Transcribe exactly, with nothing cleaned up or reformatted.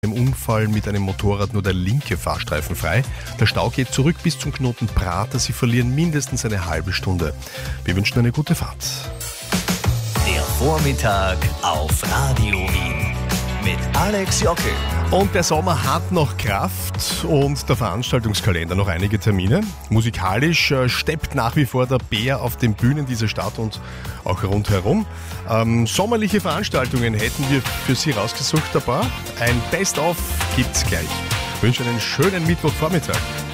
Im Unfall mit einem Motorrad nur der linke Fahrstreifen frei. Der Stau geht zurück bis zum Knoten Prater. Sie verlieren mindestens eine halbe Stunde. Wir wünschen eine gute Fahrt. Der Vormittag auf Radio Wien mit Alex Jockel. Und der Sommer hat noch Kraft und der Veranstaltungskalender noch einige Termine. Musikalisch äh, steppt nach wie vor der Bär auf den Bühnen dieser Stadt und auch rundherum. Ähm, sommerliche Veranstaltungen hätten wir für Sie rausgesucht, ein paar. Ein Best-of gibt's gleich. Ich wünsche einen schönen Mittwochvormittag.